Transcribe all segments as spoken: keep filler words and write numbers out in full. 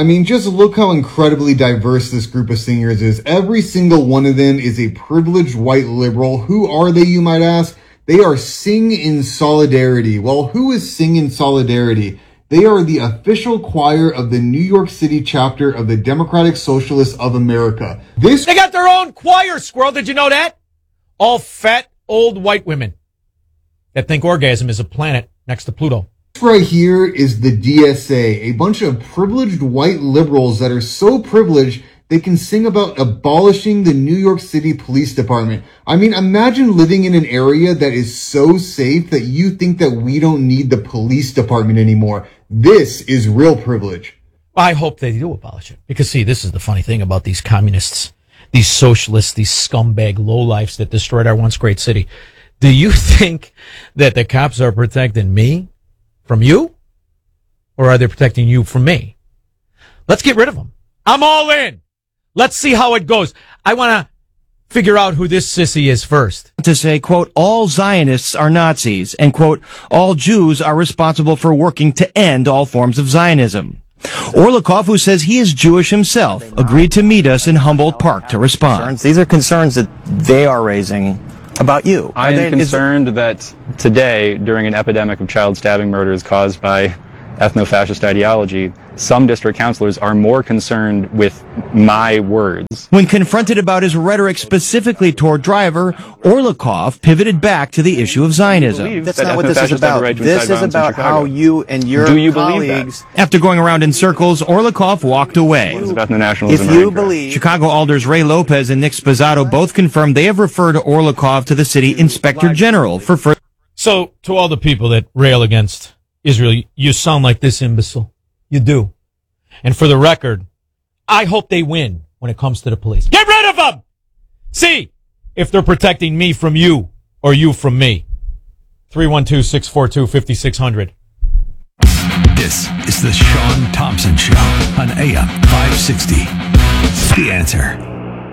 I mean, just look how incredibly diverse this group of singers is. Every single one of them is a privileged white liberal. Who are they, you might ask? They are Sing in Solidarity. Well, who is Sing in Solidarity? They are the official choir of the New York City chapter of the Democratic Socialists of America. This They got their own choir, Squirrel. Did you know that? All fat, old white women that think orgasm is a planet next to Pluto. This right here is the D S A, a bunch of privileged white liberals that are so privileged they can sing about abolishing the New York City Police Department. I mean, imagine living in an area that is so safe that you think that we don't need the police department anymore. This is real privilege. I hope they do abolish it. Because, see, this is the funny thing about these communists, these socialists, these scumbag lowlifes that destroyed our once great city. Do you think that the cops are protecting me from you? Or are they protecting you from me? Let's get rid of them. I'm all in. Let's see how it goes. I want to figure out who this sissy is first. To say, quote, all Zionists are Nazis, and, quote, all Jews are responsible for working to end all forms of Zionism. Orlikov, who says he is Jewish himself, agreed to meet us in Humboldt Park to respond. These are concerns that they are raising about you. I am they, concerned that today, during an epidemic of child stabbing murders caused by ethno-fascist ideology, some district councilors are more concerned with my words. When confronted about his rhetoric specifically toward Driver, Orlikov pivoted back to the issue of Zionism. That's not what this is about. This is about how you and your Do you colleagues... believe After going around in circles, Orlikov walked away. It's about the nationalism. If you believe... Chicago Alders Ray Lopez and Nick Sposato both confirmed they have referred Orlikov to the city inspector general for further... So, to all the people that rail against Israel, you sound like this imbecile. You do. And for the record, I hope they win when it comes to the police. Get rid of them! See if they're protecting me from you or you from me. three one two, six four two, five six zero zero. This is the Sean Thompson Show on A M five sixty. The Answer.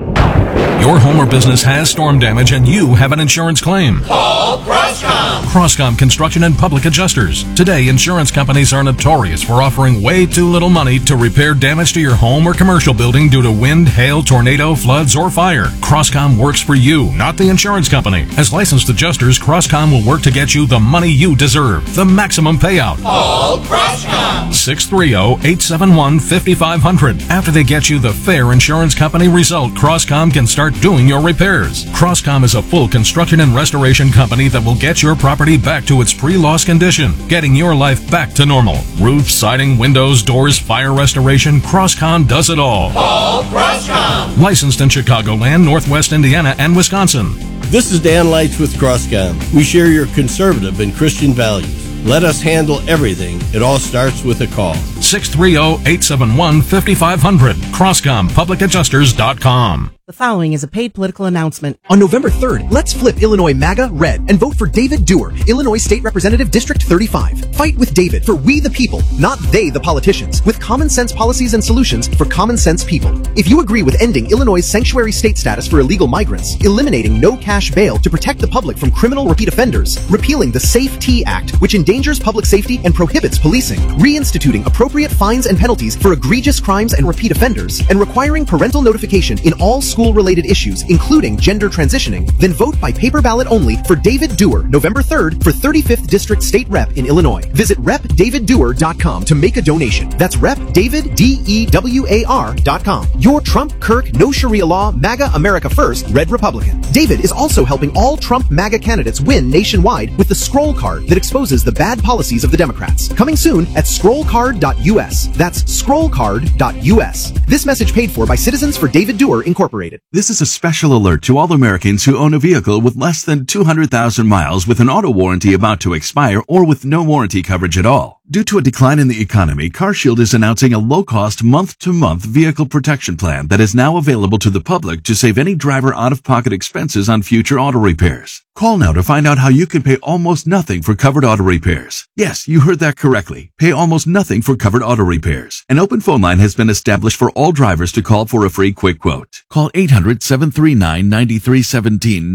Your home or business has storm damage and you have an insurance claim. Call Crosscom. Crosscom Construction and Public Adjusters. Today, insurance companies are notorious for offering way too little money to repair damage to your home or commercial building due to wind, hail, tornado, floods, or fire. Crosscom works for you, not the insurance company. As licensed adjusters, Crosscom will work to get you the money you deserve, the maximum payout. Call Crosscom. six three zero, eight seven one, five five zero zero. After they get you the fair insurance company result, Crosscom can start doing your repairs. Crosscom is a full construction and restoration company that will get your property back to its pre-loss condition, getting your life back to normal. Roof, siding, windows, doors, fire restoration, Crosscom does it all. Call Crosscom. Licensed in Chicagoland, Northwest Indiana, and Wisconsin. This is Dan Leitch with Crosscom. We share your conservative and Christian values. Let us handle everything. It all starts with a call. six three zero, eight seven one, five five zero zero. Crosscom Public Adjusters dot com. The following is a paid political announcement. On November third, let's flip Illinois MAGA red and vote for David Dewar, Illinois State Representative District thirty-five. Fight with David for we the people, not they the politicians, with common sense policies and solutions for common sense people. If you agree with ending Illinois' sanctuary state status for illegal migrants, eliminating no cash bail to protect the public from criminal repeat offenders, repealing the SAFE T Act, which endangers public safety and prohibits policing, reinstituting appropriate fines and penalties for egregious crimes and repeat offenders, and requiring parental notification in all schools school-related issues, including gender transitioning, then vote by paper ballot only for David Dewar, November third, for thirty-fifth District State Rep in Illinois. Visit rep david dewar dot com to make a donation. That's rep david D E W A R dot com. Your Trump, Kirk, no Sharia law, MAGA, America First, Red Republican. David is also helping all Trump MAGA candidates win nationwide with the Scroll Card that exposes the bad policies of the Democrats. Coming soon at scroll card dot U S. That's scroll card dot U S. This message paid for by Citizens for David Dewar, Incorporated. This is a special alert to all Americans who own a vehicle with less than two hundred thousand miles with an auto warranty about to expire or with no warranty coverage at all. Due to a decline in the economy, CarShield is announcing a low-cost month-to-month vehicle protection plan that is now available to the public to save any driver out-of-pocket expenses on future auto repairs. Call now to find out how you can pay almost nothing for covered auto repairs. Yes, you heard that correctly. Pay almost nothing for covered auto repairs. An open phone line has been established for all drivers to call for a free quick quote. Call eight hundred, seven three nine, nine three one seven now.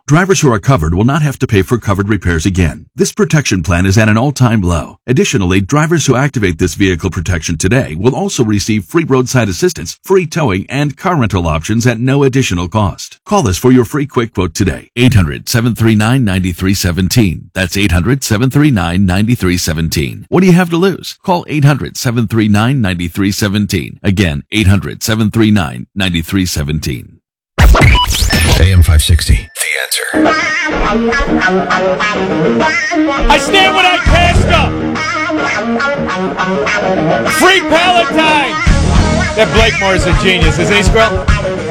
Drivers who are covered will not have to pay for covered repairs again. This protection plan is at an all-time low. Additionally, drivers who activate this vehicle protection today will also receive free roadside assistance, free towing, and car rental options at no additional cost. Call us for your free quick quote today. eight hundred, seven three nine, nine three one seven. That's eight hundred, seven three nine, nine three one seven. What do you have to lose? Call eight hundred, seven three nine, nine three one seven. Again, eight hundred, seven three nine, nine three one seven. A M five sixty. The Answer. I stand when I passed up. Free Palatine. That Blakemore is a genius, isn't he, Squirrel?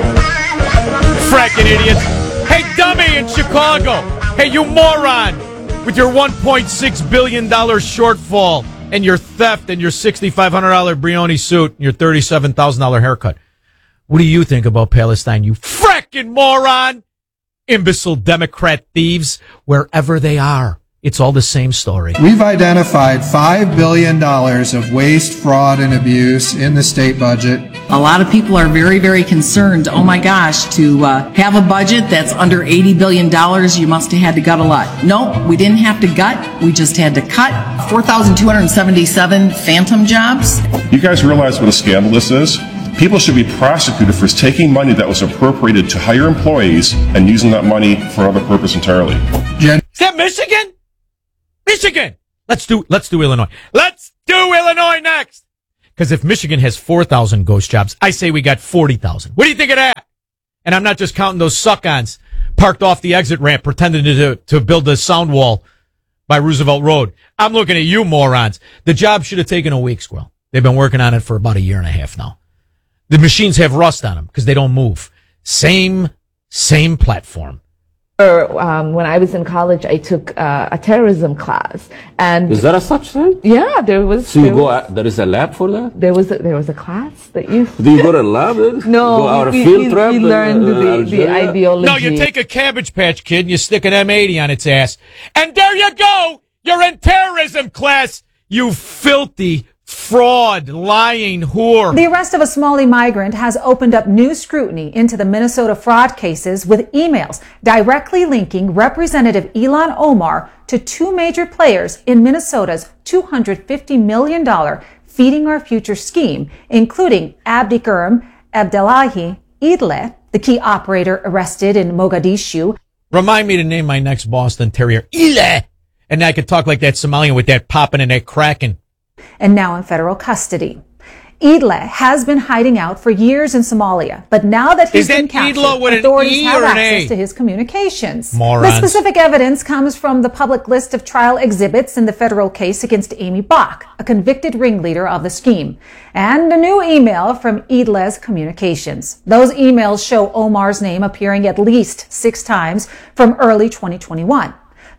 Fracking idiots. Hey, dummy in Chicago. Hey, you moron. With your one point six billion dollars shortfall and your theft and your six thousand five hundred dollars Brioni suit and your thirty-seven thousand dollars haircut. What do you think about Palestine, you fracking moron? Imbecile Democrat thieves, wherever they are. It's all the same story. We've identified five billion dollars of waste, fraud, and abuse in the state budget. A lot of people are very, very concerned. Oh my gosh, to uh, have a budget that's under eighty billion dollars, you must have had to gut a lot. Nope, we didn't have to gut. We just had to cut. four thousand two hundred seventy-seven phantom jobs. You guys realize what a scandal this is? People should be prosecuted for taking money that was appropriated to hire employees and using that money for other purpose entirely. Is that Michigan? Michigan! Let's do, let's do Illinois. Let's do Illinois next! Because if Michigan has four thousand ghost jobs, I say we got forty thousand. What do you think of that? And I'm not just counting those suck-ons parked off the exit ramp pretending to, to build a sound wall by Roosevelt Road. I'm looking at you morons. The job should have taken a week, Squirrel. They've been working on it for about a year and a half now. The machines have rust on them because they don't move. Same, same platform. Or, um, when I was in college, I took uh, a terrorism class, and is that a such thing? Yeah, there was. So you there go. was, At, there is a lab for that. There was a, there was a class that you. Do you go to a lab? Then? No, go out we, a field we, trip we learned in, uh, the, the ideology. No, you take a Cabbage Patch Kid and you stick an M eighty on its ass, and there you go. You're in terrorism class. You filthy fraud, lying whore. The arrest of a Somali migrant has opened up new scrutiny into the Minnesota fraud cases with emails directly linking Representative Ilhan Omar to two major players in Minnesota's two hundred fifty million dollars Feeding Our Future scheme, including Abdiqurm Abdellahi Idle, the key operator arrested in Mogadishu. Remind me to name my next Boston Terrier Ile, and I could talk like that Somalian with that popping and that cracking. And now in federal custody. Idle has been hiding out for years in Somalia, but now that he's Is that been captured, Idle with an authorities E have or an access A? to his communications. Morons. The specific evidence comes from the public list of trial exhibits in the federal case against Amy Bach, a convicted ringleader of the scheme, and a new email from Idle's communications. Those emails show Omar's name appearing at least six times from early twenty twenty-one.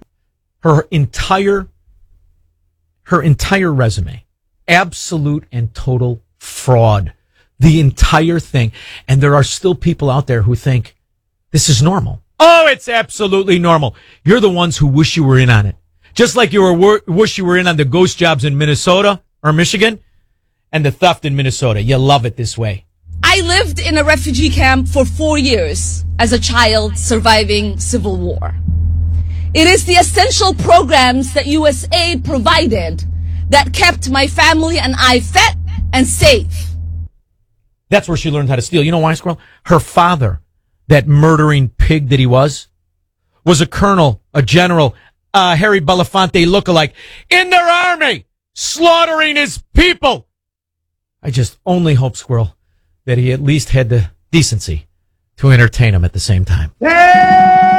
Her entire, her entire resume, absolute and total fraud. The entire thing. And there are still people out there who think this is normal. Oh, it's absolutely normal. You're the ones who wish you were in on it. Just like you were wor- wish you were in on the ghost jobs in Minnesota or Michigan and the theft in Minnesota. You love it this way. I lived in a refugee camp for four years as a child surviving civil war. It is the essential programs that U S A I D provided that kept my family and I fed and safe. That's where she learned how to steal. You know why, Squirrel? Her father, that murdering pig that he was, was a colonel, a general, a Harry Belafonte lookalike in their army, slaughtering his people. I just only hope, Squirrel, that he at least had the decency to entertain him at the same time. Hey!